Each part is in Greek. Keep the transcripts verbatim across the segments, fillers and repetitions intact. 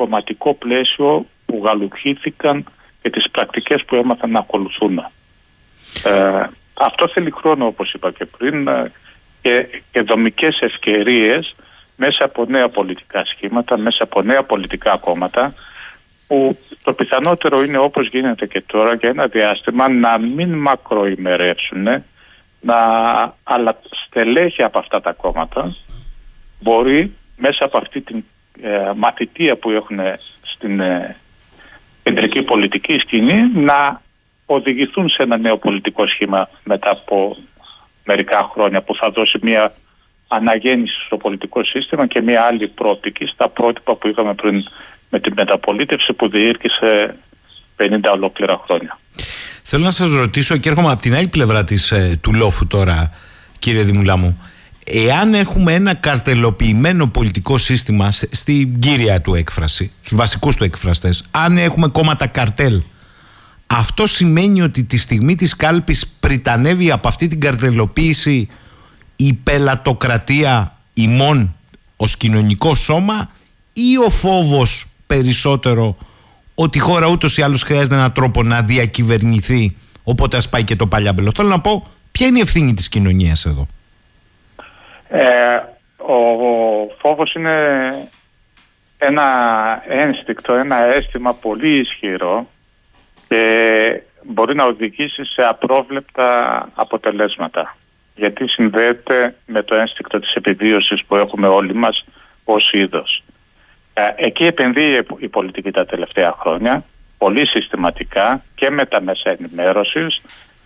κομματικό πλαίσιο που γαλουχήθηκαν και τις πρακτικές που έμαθαν να ακολουθούν. Ε, αυτό θέλει χρόνο, όπως είπα και πριν, και, και δομικές ευκαιρίες μέσα από νέα πολιτικά σχήματα, μέσα από νέα πολιτικά κόμματα, που το πιθανότερο είναι, όπως γίνεται και τώρα, για ένα διάστημα να μην μακροημερεύσουν, να, αλλά στελέχη από αυτά τα κόμματα μπορεί μέσα από αυτή την ε, μαθητεία που έχουν στην ε, κεντρική πολιτική σκηνή να οδηγηθούν σε ένα νέο πολιτικό σχήμα μετά από μερικά χρόνια, που θα δώσει μια αναγέννηση στο πολιτικό σύστημα και μια άλλη προοπτική στα πρότυπα που είχαμε πριν με την μεταπολίτευση που διήρκησε πενήντα ολόκληρα χρόνια. Θέλω να σας ρωτήσω, και έρχομαι από την άλλη πλευρά της, ε, του λόφου τώρα, κύριε Δημουλά μου, εάν έχουμε ένα καρτελοποιημένο πολιτικό σύστημα στην κύρια του έκφραση, στους βασικούς του εκφραστές, αν έχουμε κόμματα καρτέλ, αυτό σημαίνει ότι τη στιγμή της κάλπης πριτανεύει από αυτή την καρτελοποίηση η πελατοκρατία ημών ως κοινωνικό σώμα, ή ο φόβος περισσότερο ότι η χώρα ούτως ή άλλως χρειάζεται έναν τρόπο να διακυβερνηθεί, οπότε ας πάει και το παλιάμπελο? Θέλω να πω, ποια είναι η ευθύνη της κοινωνίας εδώ? Ε, ο φόβος είναι ένα ένστικτο, ένα αίσθημα πολύ ισχυρό και μπορεί να οδηγήσει σε απρόβλεπτα αποτελέσματα, γιατί συνδέεται με το ένστικτο της επιβίωσης που έχουμε όλοι μας ως είδος. Εκεί επενδύει η πολιτική τα τελευταία χρόνια, πολύ συστηματικά και με τα μέσα ενημέρωσης,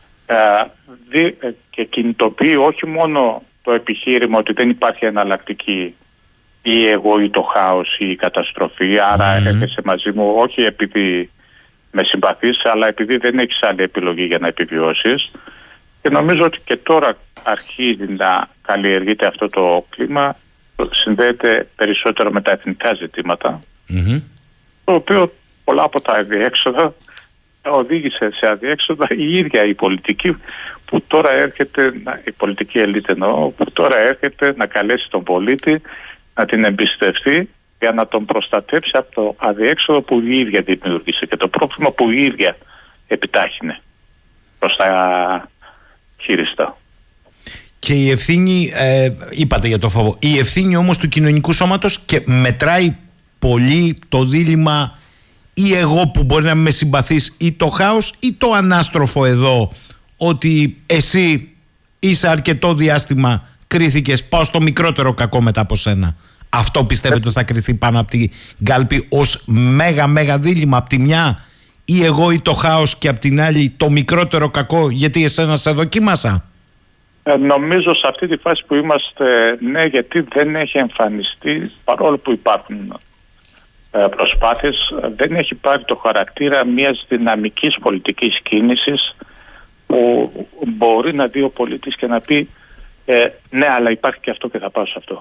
και κινητοποιεί όχι μόνο το επιχείρημα ότι δεν υπάρχει εναλλακτική, ή εγώ ή το χάος ή η καταστροφή, άρα mm. έρχεσαι μαζί μου όχι επειδή με συμπαθείς, αλλά επειδή δεν έχεις άλλη επιλογή για να επιβιώσεις. Και νομίζω ότι και τώρα αρχίζει να καλλιεργείται αυτό το κλίμα, συνδέεται περισσότερο με τα εθνικά ζητήματα, mm-hmm. το οποίο πολλά από τα αδιέξοδα οδήγησε σε αδιέξοδα η ίδια η πολιτική, που τώρα έρχεται, η πολιτική ελίτ εννοώ, που τώρα έρχεται να καλέσει τον πολίτη να την εμπιστευτεί για να τον προστατεύσει από το αδιέξοδο που η ίδια δημιούργησε και το πρόβλημα που η ίδια επιτάχυνε προς τα χειριστά. Και η ευθύνη, ε, είπατε για το φόβο, η ευθύνη όμως του κοινωνικού σώματος, και μετράει πολύ το δίλημμα ή εγώ που μπορεί να με συμπαθείς, ή το χάος, ή το ανάστροφο εδώ, ότι εσύ είσαι αρκετό διάστημα κρίθηκες, πάω στο μικρότερο κακό μετά από σένα. Αυτό πιστεύετε ότι θα κριθεί πάνω από την κάλπη ως μέγα μέγα δίλημμα, από τη μια ή εγώ ή το χάος, και από την άλλη το μικρότερο κακό γιατί εσένα σε δοκίμασα? Ε, νομίζω σε αυτή τη φάση που είμαστε, ναι, γιατί δεν έχει εμφανιστεί, παρόλο που υπάρχουν ε, προσπάθειες, δεν έχει πάρει το χαρακτήρα μιας δυναμικής πολιτικής κίνησης που μπορεί να δει ο πολίτης και να πει ε, ναι, αλλά υπάρχει και αυτό και θα πάω σε αυτό.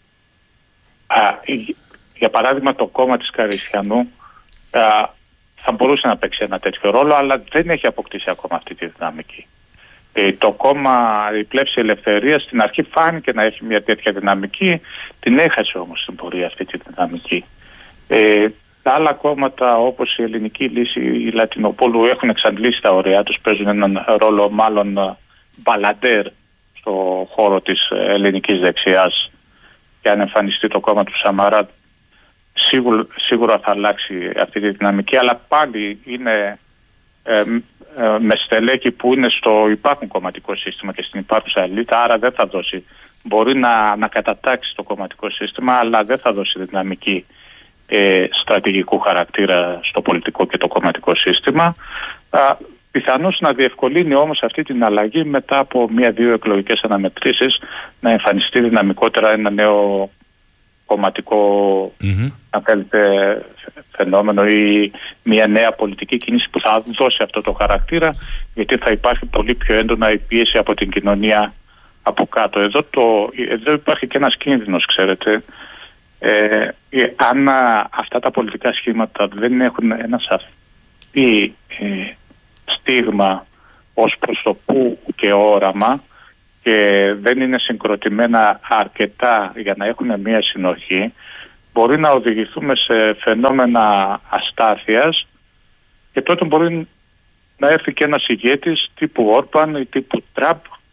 Α, για παράδειγμα, το κόμμα της Καριστιανού α, θα μπορούσε να παίξει ένα τέτοιο ρόλο, αλλά δεν έχει αποκτήσει ακόμα αυτή τη δυναμική. Ε, το κόμμα, η Πλεύση Ελευθερίας, στην αρχή φάνηκε να έχει μια τέτοια δυναμική, την έχασε όμως στην πορεία αυτή τη δυναμική. Ε, τα άλλα κόμματα, όπως η Ελληνική Λύση, η Λατινοπόλου, έχουν εξαντλήσει τα ωριά τους, παίζουν έναν ρόλο μάλλον μπαλαντέρ στο χώρο της ελληνικής δεξιάς, και αν εμφανιστεί το κόμμα του Σαμαρά σίγουρα, σίγουρα θα αλλάξει αυτή τη δυναμική, αλλά πάλι είναι ε, ε, με στελέχη που είναι στο υπάρχον κομματικό σύστημα και στην υπάρχουσα ελίτ, άρα δεν θα δώσει, μπορεί να, να κατατάξει το κομματικό σύστημα, αλλά δεν θα δώσει δυναμική ε, στρατηγικού χαρακτήρα στο πολιτικό και το κομματικό σύστημα. Α, πιθανώς να διευκολύνει όμως αυτή την αλλαγή μετά από μία-δύο εκλογικές αναμετρήσεις, να εμφανιστεί δυναμικότερα ένα νέο κομματικό mm-hmm. αν θέλετε, φαινόμενο ή μια νέα πολιτική κίνηση που θα δώσει αυτό το χαρακτήρα, γιατί θα υπάρχει πολύ πιο έντονα η πίεση από την κοινωνία από κάτω. Εδώ, το, εδώ υπάρχει και ένας κίνδυνος, ξέρετε. Ε, αν αυτά τα πολιτικά σχήματα δεν έχουν ένα σαφή ε, στίγμα ως προς το πού και όραμα και δεν είναι συγκροτημένα αρκετά για να έχουν μια συνοχή, μπορεί να οδηγηθούμε σε φαινόμενα αστάθειας και τότε μπορεί να έρθει και ένας ηγέτης τύπου Όρμπαν ή τύπου Τραμπ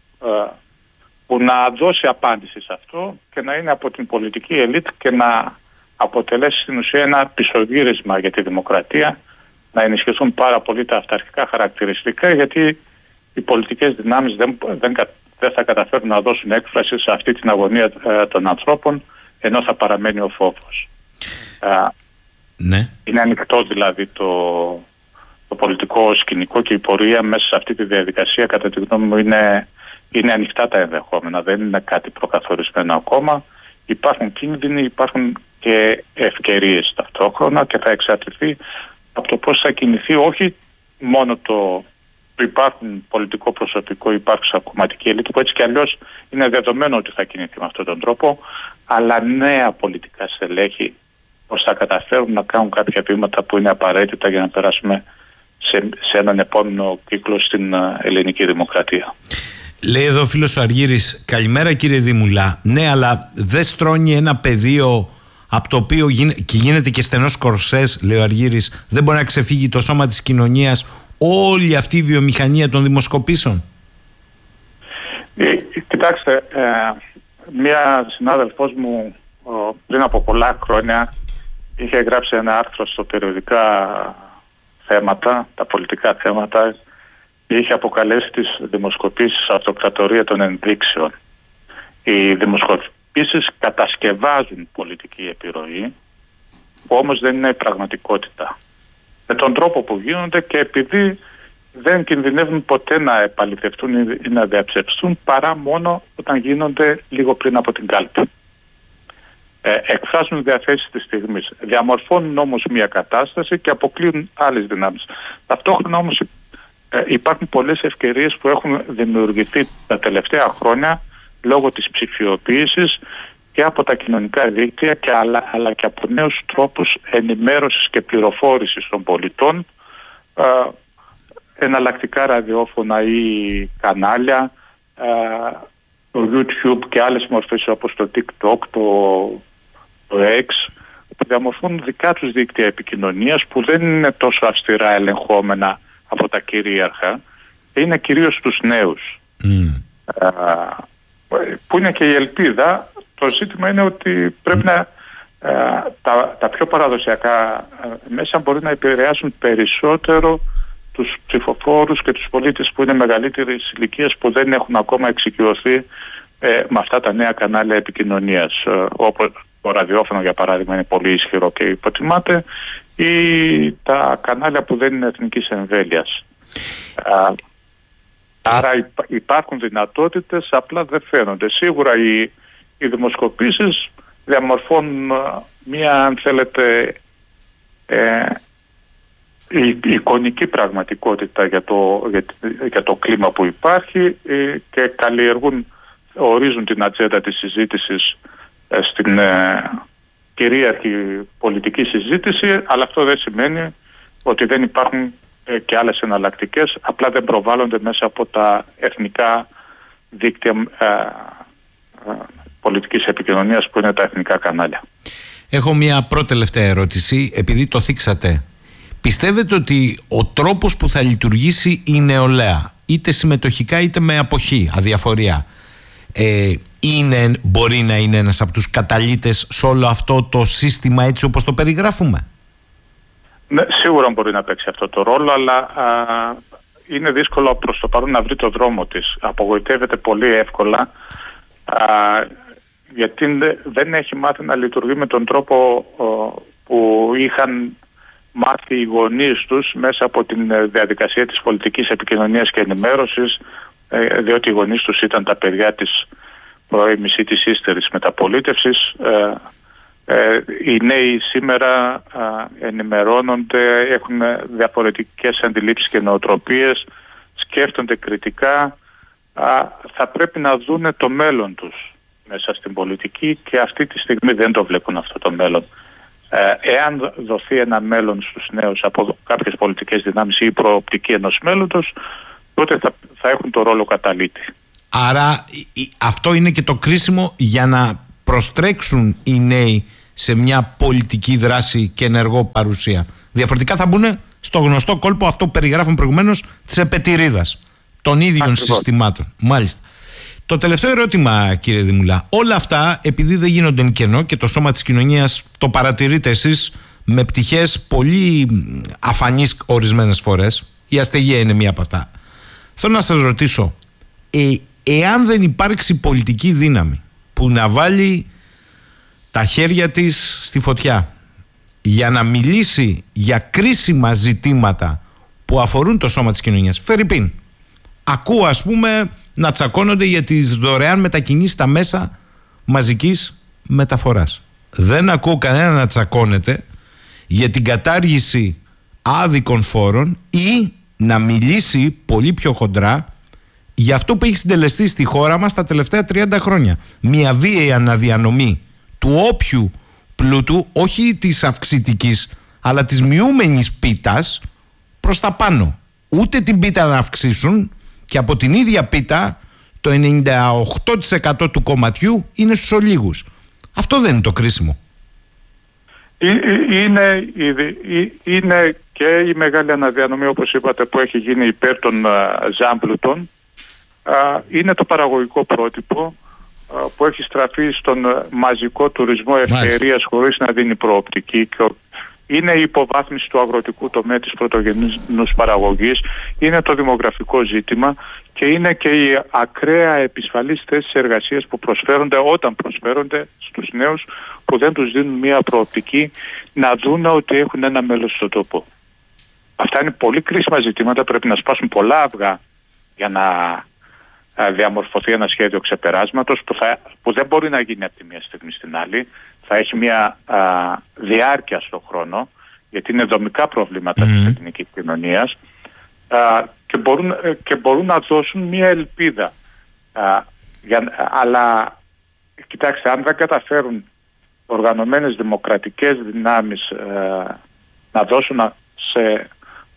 που να δώσει απάντηση σε αυτό και να είναι από την πολιτική ελίτ και να αποτελέσει στην ουσία ένα πισωγύρισμα για τη δημοκρατία, να ενισχυθούν πάρα πολύ τα αυταρχικά χαρακτηριστικά, γιατί οι πολιτικές δυνάμεις δεν, δεν, δεν θα καταφέρουν να δώσουν έκφραση σε αυτή την αγωνία ε, των ανθρώπων, ενώ θα παραμένει ο φόβος. Ε, ναι. Είναι ανοιχτό δηλαδή το, το πολιτικό σκηνικό και η πορεία μέσα σε αυτή τη διαδικασία, κατά τη γνώμη μου, είναι, είναι ανοιχτά τα ενδεχόμενα, δεν είναι κάτι προκαθορισμένο ακόμα. Υπάρχουν κίνδυνοι, υπάρχουν και ευκαιρίες ταυτόχρονα και θα εξαρτηθεί από το πώς θα κινηθεί όχι μόνο το, το υπάρχον πολιτικό προσωπικό, υπάρχουσα κομματική ελίτ, που έτσι κι αλλιώς είναι δεδομένο ότι θα κινηθεί με αυτόν τον τρόπο, αλλά νέα πολιτικά στελέχη, πώς θα καταφέρουν να κάνουν κάποια βήματα που είναι απαραίτητα για να περάσουμε σε, σε έναν επόμενο κύκλο στην ελληνική δημοκρατία. Λέει εδώ ο φίλος ο Αργύρης, καλημέρα κύριε Δήμουλα. Ναι, αλλά δεν στρώνει ένα πεδίο από το οποίο γίνε, και γίνεται και στενός κορσές, λέει ο Αργύρης, δεν μπορεί να ξεφύγει το σώμα της κοινωνίας όλη αυτή η βιομηχανία των δημοσκοπήσεων? Ε, κοιτάξτε, ε, μία συνάδελφός μου ο, πριν από πολλά χρόνια είχε γράψει ένα άρθρο στο περιοδικά θέματα, τα πολιτικά θέματα, και είχε αποκαλέσει τις δημοσκοπήσεις αυτοκρατορία των ενδείξεων. Οι δημοσκοπήσεις κατασκευάζουν πολιτική επιρροή, που όμως δεν είναι η πραγματικότητα. Με τον τρόπο που γίνονται και επειδή δεν κινδυνεύουν ποτέ να επαληθευτούν ή να διαψευστούν, παρά μόνο όταν γίνονται λίγο πριν από την κάλπη. Ε, εκφράζουν διαθέσεις της στιγμής. Διαμορφώνουν όμως μια κατάσταση και αποκλείουν άλλες δυνάμεις. Ταυτόχρονα όμως ε, υπάρχουν πολλές ευκαιρίες που έχουν δημιουργηθεί τα τελευταία χρόνια λόγω της ψηφιοποίησης και από τα κοινωνικά δίκτυα και αλλά, αλλά και από νέους τρόπους ενημέρωσης και πληροφόρησης των πολιτών, ε, εναλλακτικά ραδιόφωνα ή κανάλια, ε, το YouTube και άλλες μορφές όπως το TikTok, το, το X, που διαμορφώνουν δικά τους δίκτυα επικοινωνίας που δεν είναι τόσο αυστηρά ελεγχόμενα από τα κυρίαρχα, είναι κυρίως τους νέους. Mm. Ε, που είναι και η ελπίδα. Το ζήτημα είναι ότι πρέπει να ε, τα, τα πιο παραδοσιακά μέσα μπορεί να επηρεάσουν περισσότερο τους ψηφοφόρους και τους πολίτες που είναι μεγαλύτερης ηλικίας, που δεν έχουν ακόμα εξοικειωθεί ε, με αυτά τα νέα κανάλια επικοινωνίας, ε, όπως το ραδιόφωνο για παράδειγμα είναι πολύ ισχυρό και υποτιμάται, ή τα κανάλια που δεν είναι εθνικής εμβέλειας. Ε, άρα υπάρχουν δυνατότητες, απλά δεν φαίνονται. Σίγουρα οι, οι δημοσκοπήσεις διαμορφώνουν μία, αν θέλετε, ε, η εικονική πραγματικότητα για το, για, για το κλίμα που υπάρχει ε, και καλλιεργούν, ορίζουν την ατζέντα της συζήτησης ε, στην ε, κυρίαρχη πολιτική συζήτηση, αλλά αυτό δεν σημαίνει ότι δεν υπάρχουν ε, και άλλες εναλλακτικές, απλά δεν προβάλλονται μέσα από τα εθνικά δίκτυα ε, ε, πολιτικής επικοινωνίας που είναι τα εθνικά κανάλια. Έχω μια πρώτη τελευταία ερώτηση, επειδή το θίξατε. Πιστεύετε ότι ο τρόπος που θα λειτουργήσει η νεολαία, είτε συμμετοχικά είτε με αποχή, αδιαφορία, ε, είναι, μπορεί να είναι ένας από τους καταλύτες σε όλο αυτό το σύστημα έτσι όπως το περιγράφουμε? Ναι, σίγουρα μπορεί να παίξει αυτό το ρόλο, αλλά α, είναι δύσκολο προς το παρόν να βρει το δρόμο της. Απογοητεύεται πολύ εύκολα, α, γιατί δεν έχει μάθει να λειτουργεί με τον τρόπο ο, που είχαν μάθει οι γονείς τους μέσα από την διαδικασία της πολιτικής επικοινωνίας και ενημέρωσης, ε, διότι οι γονείς τους ήταν τα παιδιά της πρώιμης ή της ύστερης μεταπολίτευσης. Ε, ε, οι νέοι σήμερα ε, ενημερώνονται, έχουν διαφορετικές αντιλήψεις και νοοτροπίες, σκέφτονται κριτικά, ε, θα πρέπει να δούνε το μέλλον τους μέσα στην πολιτική και αυτή τη στιγμή δεν το βλέπουν αυτό το μέλλον. Εάν δοθεί ένα μέλλον στους νέους από κάποιες πολιτικές δυνάμεις ή η προοπτική ενός μέλλοντος, τότε θα, θα έχουν το ρόλο καταλύτη. Άρα αυτό είναι και το κρίσιμο για να προστρέξουν οι νέοι σε μια πολιτική δράση και ενεργό παρουσία. Διαφορετικά θα μπουν στο γνωστό κόλπο αυτό που περιγράφουμε προηγουμένως της επετηρίδας των ίδιων Ακριβώς. συστημάτων. Μάλιστα. Το τελευταίο ερώτημα, κύριε Δημουλά. Όλα αυτά, επειδή δεν γίνονται εν κενό και το σώμα της κοινωνίας το παρατηρείτε εσείς με πτυχές πολύ αφανείς ορισμένες φορές, η αστεγία είναι μία από αυτά. Θέλω να σας ρωτήσω, ε, εάν δεν υπάρξει πολιτική δύναμη που να βάλει τα χέρια της στη φωτιά για να μιλήσει για κρίσιμα ζητήματα που αφορούν το σώμα της κοινωνίας, φερειπίν, ακούω ας πούμε να τσακώνονται για τις δωρεάν μετακινήσεις στα μέσα μαζικής μεταφοράς. Δεν ακούω κανένα να τσακώνεται για την κατάργηση άδικων φόρων ή να μιλήσει πολύ πιο χοντρά για αυτό που έχει συντελεστεί στη χώρα μας τα τελευταία τριάντα χρόνια. Μια βίαιη αναδιανομή του όποιου πλούτου, όχι της αυξητικής αλλά της μειούμενης πίτας προς τα πάνω. Ούτε την πίτα να αυξήσουν και από την ίδια πίτα το ενενήντα οκτώ τοις εκατό του κομματιού είναι στους ολίγους. Αυτό δεν είναι το κρίσιμο. Είναι, είναι και η μεγάλη αναδιανομή, όπως είπατε, που έχει γίνει υπέρ των ζάμπλουτων. Είναι το παραγωγικό πρότυπο που έχει στραφεί στον μαζικό τουρισμό ευκαιρίας χωρίς να δίνει προοπτική. Είναι η υποβάθμιση του αγροτικού τομέα της πρωτογενούς παραγωγής, είναι το δημογραφικό ζήτημα και είναι και οι ακραία επισφαλείς θέσεις εργασίας που προσφέρονται όταν προσφέρονται στους νέους που δεν τους δίνουν μια προοπτική να δουν ότι έχουν ένα μέλλον στον τόπο. Αυτά είναι πολύ κρίσιμα ζητήματα, πρέπει να σπάσουν πολλά αυγά για να διαμορφωθεί ένα σχέδιο ξεπεράσματος που, θα, που δεν μπορεί να γίνει από τη μία στιγμή στην άλλη. Θα έχει μια α, διάρκεια στον χρόνο, γιατί είναι δομικά προβλήματα mm. της ελληνικής κοινωνίας α, και, μπορούν, και μπορούν να δώσουν μια ελπίδα. Α, για, αλλά, κοιτάξτε, αν δεν καταφέρουν οργανωμένες δημοκρατικές δυνάμεις α, να δώσουν σε,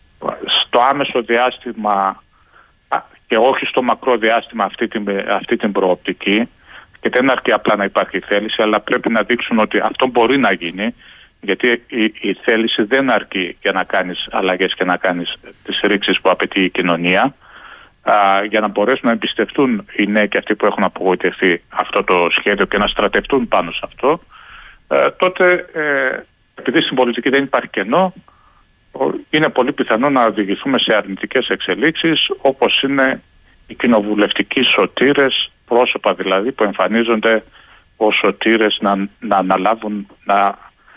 στο άμεσο διάστημα α, και όχι στο μακρό διάστημα αυτή την, αυτή την προοπτική, και δεν αρκεί απλά να υπάρχει θέληση, αλλά πρέπει να δείξουν ότι αυτό μπορεί να γίνει, γιατί η, η θέληση δεν αρκεί για να κάνεις αλλαγές και να κάνεις τις ρήξεις που απαιτεί η κοινωνία. Α, για να μπορέσουν να εμπιστευτούν οι νέοι και αυτοί που έχουν απογοητευτεί αυτό το σχέδιο και να στρατευτούν πάνω σε αυτό, ε, τότε ε, επειδή στην πολιτική δεν υπάρχει κενό, είναι πολύ πιθανό να οδηγηθούμε σε αρνητικές εξελίξεις, όπως είναι οι κοινοβουλευτικοί σωτήρες, πρόσωπα δηλαδή που εμφανίζονται ως σωτήρες να, να αναλάβουν να,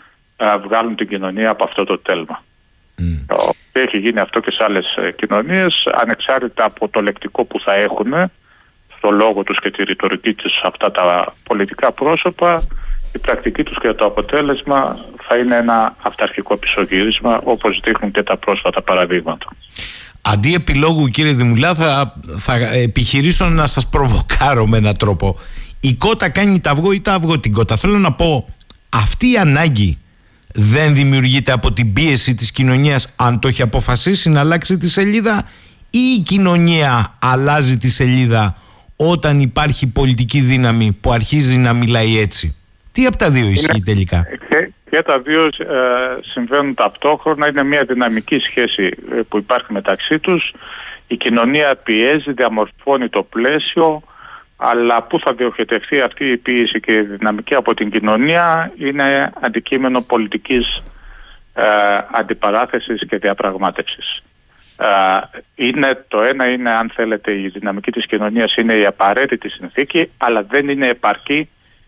να βγάλουν την κοινωνία από αυτό το τέλμα. Mm. Έχει γίνει αυτό και σε άλλες κοινωνίες, ανεξάρτητα από το λεκτικό που θα έχουν στο λόγο τους και τη ρητορική τους αυτά τα πολιτικά πρόσωπα, η πρακτική τους και το αποτέλεσμα θα είναι ένα αυταρχικό πισωγύρισμα, όπως δείχνουν και τα πρόσφατα παραδείγματα. Αντί επιλόγου, κύριε Δημουλά, θα, θα επιχειρήσω να σας προβοκάρω με έναν τρόπο. Η κότα κάνει τα αυγό ή τα αυγό την κότα. Θέλω να πω, αυτή η ανάγκη δεν δημιουργείται από την πίεση της κοινωνίας, αν το έχει αποφασίσει να αλλάξει τη σελίδα, ή η κοινωνία αλλάζει τη σελίδα όταν υπάρχει πολιτική δύναμη που αρχίζει να μιλάει έτσι? Τι από τα δύο ισχύει τελικά? Και, και τα δύο ε, συμβαίνουν ταυτόχρονα. Είναι μια δυναμική σχέση που υπάρχει μεταξύ τους. Η κοινωνία πιέζει, διαμορφώνει το πλαίσιο, αλλά πού θα διοχετευτεί αυτή η πίεση και η δυναμική από την κοινωνία είναι αντικείμενο πολιτικής ε, αντιπαράθεσης και διαπραγμάτευσης. Ε, είναι, το ένα είναι, αν θέλετε, η δυναμική της κοινωνίας είναι η απαραίτητη συνθήκη, αλλά δεν είναι επαρκή.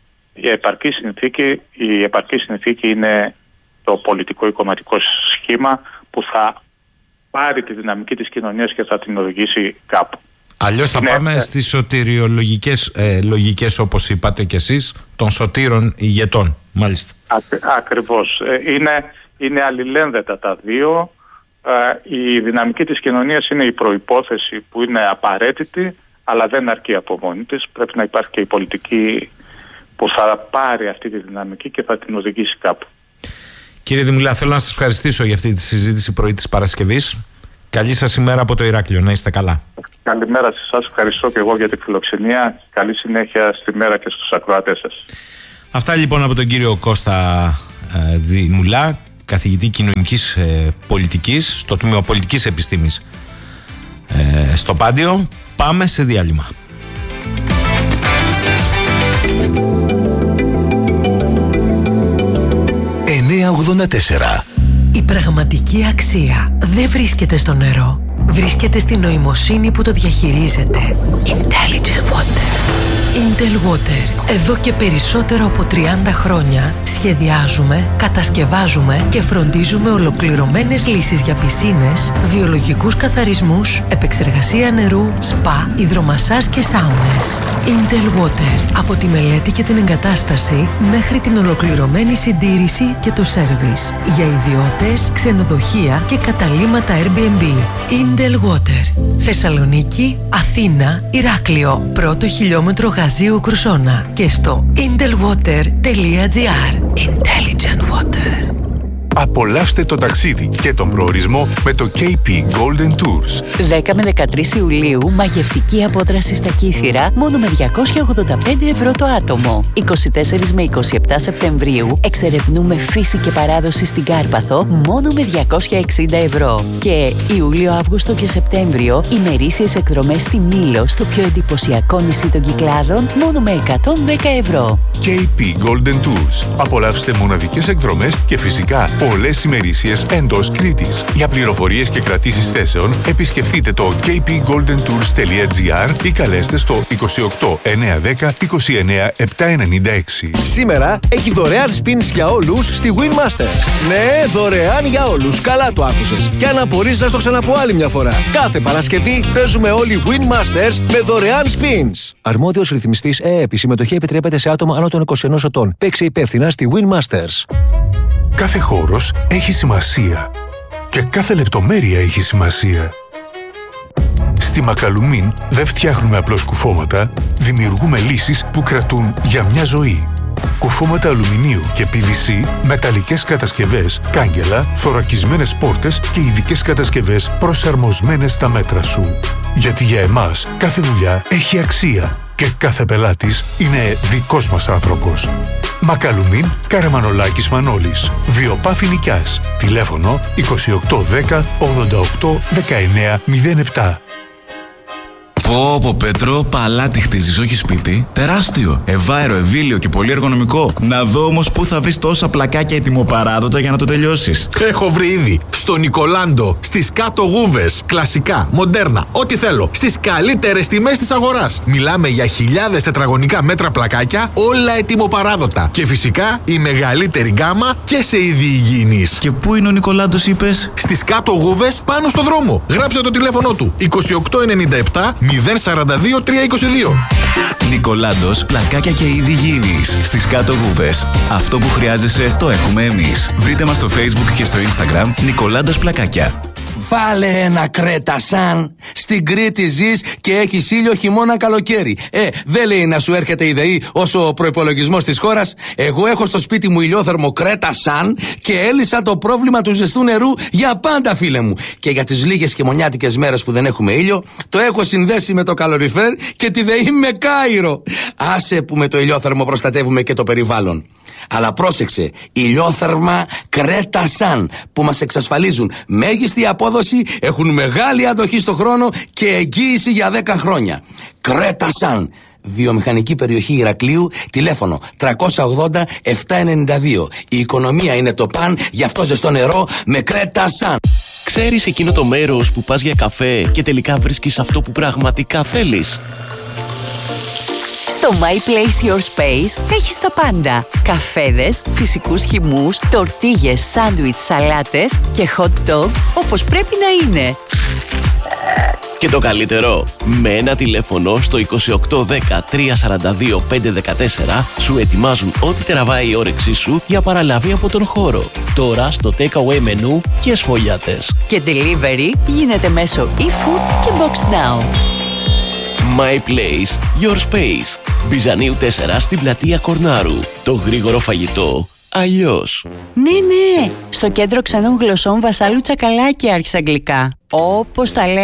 Η επαρκή συνθήκη, η επαρκή συνθήκη είναι το πολιτικό ή κομματικό σχήμα που θα πάρει τη δυναμική της κοινωνίας και θα την οδηγήσει κάπου. Αλλιώς θα είναι, πάμε ε, στις σωτηριολογικές ε, λογικές, όπως είπατε κι εσείς, των σωτήρων ηγετών. Μάλιστα. Α, ακριβώς. Είναι, είναι αλληλένδετα τα δύο. Ε, η δυναμική της κοινωνίας είναι η προϋπόθεση που είναι απαραίτητη, αλλά δεν αρκεί από μόνη της. Πρέπει να υπάρχει και η πολιτική που θα πάρει αυτή τη δυναμική και θα την οδηγήσει κάπου. Κύριε Δημουλά, θέλω να σας ευχαριστήσω για αυτή τη συζήτηση πρωί της Παρασκευής. Καλή σας ημέρα από το Ηράκλειο. Να είστε καλά. Καλημέρα σε εσάς. Ευχαριστώ και εγώ για τη φιλοξενία. Καλή συνέχεια στη μέρα και στους ακροατές σας. Αυτά λοιπόν από τον κύριο Κώστα ε, Δημουλά, καθηγητή κοινωνικής ε, πολιτικής στο Τμήμα Πολιτικής Επιστήμης ε, στο Πάντιο. Πάμε σε διάλειμμα. εννιακόσια ογδόντα τέσσερα. Η πραγματική αξία δεν βρίσκεται στο νερό. Βρίσκεται στη νοημοσύνη που το διαχειρίζεται. Intelligent Water. Intel Water. Εδώ και περισσότερο από τριάντα χρόνια σχεδιάζουμε, κατασκευάζουμε και φροντίζουμε ολοκληρωμένες λύσεις για πισίνες, βιολογικούς καθαρισμούς, επεξεργασία νερού, σπα, υδρομασάζ και σάουνες. Intel Water. Από τη μελέτη και την εγκατάσταση μέχρι την ολοκληρωμένη συντήρηση και το σέρβις. Για ιδιώτες, ξενοδοχεία και καταλύματα Airbnb. Intel Water. Θεσσαλονίκη, Αθήνα, Ηράκλειο. Πρώτο χιλιόμετρο Γαζίου Κρουσόνα. Και στο intelwater τελεία gr. Intelligent Water. Απολαύστε το ταξίδι και τον προορισμό με το κέι πι Golden Tours. δέκα με δεκατρείς Ιουλίου, μαγευτική απόδραση στα Κύθυρα, μόνο με διακόσια ογδόντα πέντε ευρώ το άτομο. είκοσι τέσσερις με είκοσι επτά Σεπτεμβρίου, εξερευνούμε φύση και παράδοση στην Κάρπαθο, μόνο με διακόσια εξήντα ευρώ. Και Ιούλιο, Αύγουστο και Σεπτέμβριο, ημερήσιες εκδρομές στη Μήλο, στο πιο εντυπωσιακό νησί των Κυκλάδων, μόνο με εκατόν δέκα ευρώ. κέι πι Golden Tours. Απολαύστε μοναδικές εκδρομές και φυσικά πολλές ημερήσιες εντός Κρήτης. Για πληροφορίες και κρατήσεις θέσεων, επισκεφτείτε το κέι πι golden tours τελεία gr ή καλέστε στο είκοσι οκτώ εννιακόσια δέκα είκοσι εννέα επτακόσια ενενήντα έξι. Σήμερα έχει δωρεάν spins για όλους στη Winmaster. Ναι, δωρεάν για όλους. Καλά το άκουσες. Και αν απορείς, να στο ξαναπώ άλλη μια φορά. Κάθε Παρασκευή παίζουμε όλοι Winmasters με δωρεάν spins. Αρμόδιος ρυθμιστής ΕΕΠ. Η συμμετοχή επιτρέπεται σε άτομα άνω των είκοσι ενός ετών. Παίξε υπεύθυνα στη Winmasters. Κάθε χώρος έχει σημασία και κάθε λεπτομέρεια έχει σημασία. Στη Μακαλουμίν δεν φτιάχνουμε απλώς κουφώματα, δημιουργούμε λύσεις που κρατούν για μια ζωή. Κουφώματα αλουμινίου και πι βι σι, μεταλλικές κατασκευές, κάγκελα, θωρακισμένες πόρτες και ειδικές κατασκευές προσαρμοσμένες στα μέτρα σου. Γιατί για εμάς κάθε δουλειά έχει αξία και κάθε πελάτης είναι δικός μας άνθρωπος. Μακαλουμίν, Καραμανολάκης Μανώλης. Βιοπάφη Νικιάς. Τηλέφωνο είκοσι οκτώ δέκα ογδόντα οκτώ δεκαεννέα μηδέν επτά. Πω πω Πέτρο, παλάτι χτίζεις, όχι σπίτι. Τεράστιο, ευάερο, ευήλιο και πολύ εργονομικό. Να δω όμως πού θα βρεις τόσα πλακάκια ετοιμοπαράδοτα για να το τελειώσεις. Έχω βρει ήδη στο Νικολάντο, στις κάτω γούβες. Κλασικά, μοντέρνα, ό,τι θέλω. Στις καλύτερες τιμές της αγοράς. Μιλάμε για χιλιάδες τετραγωνικά μέτρα πλακάκια, όλα ετοιμοπαράδοτα. Και φυσικά η μεγαλύτερη γκάμα και σε είδη υγιεινής. Και πού είναι ο Νικολάντος, είπες? Στις κάτω γούβες, πάνω στο δρόμο. Γράψε το τηλέφωνο του είκοσι οκτώ ενενήντα επτά μηδέν σαράντα δύο τριακόσια είκοσι δύο. Νικολάντος, πλακάκια και είδη υγιεινής στις κάτω γούβες. Αυτό που χρειάζεσαι το έχουμε εμείς. Βρείτε μας στο Facebook και στο Instagram Νικολάντος Πλακάκια. Βάλε ένα Κρέτα Σαν. Στην Κρήτη ζεις και έχεις ήλιο χειμώνα καλοκαίρι. Ε, δεν λέει να σου έρχεται η ΔΕΗ όσο ο προϋπολογισμός της χώρας. Εγώ έχω στο σπίτι μου ηλιόθερμο Κρέτα Σαν και έλυσα το πρόβλημα του ζεστού νερού για πάντα, φίλε μου. Και για τις λίγες χειμωνιάτικες μέρες που δεν έχουμε ήλιο, το έχω συνδέσει με το καλοριφέρ και τη ΔΕΗ με Κάιρο. Άσε που με το ηλιόθερμο προστατεύουμε και το περιβάλλον. Αλλά πρόσεξε, ηλιόθερμα Κρέτα Σαν που μας εξασφαλίζουν μέγιστη απόδοση, έχουν μεγάλη αντοχή στο χρόνο και εγγύηση για δέκα χρόνια. Κρέτα Σαν, βιομηχανική περιοχή Ηρακλείου, τηλέφωνο τριακόσια ογδόντα επτακόσια ενενήντα δύο. Η οικονομία είναι το παν, γι' αυτό ζεστό νερό με Κρέτα Σαν. Ξέρεις εκείνο το μέρος που πας για καφέ και τελικά βρίσκεις αυτό που πραγματικά θέλεις? Στο My Place Your Space έχεις τα πάντα. Καφέδες, φυσικούς χυμούς, τορτίγες, σάντουιτς, σαλάτες και hot dog όπως πρέπει να είναι. Και το καλύτερο, με ένα τηλέφωνο στο είκοσι οκτώ δέκα τριακόσια σαράντα δύο πεντακόσια δεκατέσσερα σου ετοιμάζουν ό,τι τραβάει η όρεξή σου για παραλαβή από τον χώρο. Τώρα στο takeaway μενού και σφολιάτες. Και delivery γίνεται μέσω e-food και box now. My Place, Your Space. Μπιζανίου τέσσερα στην πλατεία Κορνάρου. Το γρήγορο φαγητό αλλιώς. Ναι, ναι. Στο κέντρο ξένων γλωσσών Βασάλου Τσακαλάκη άρχισα αγγλικά. Όπως τα λέει.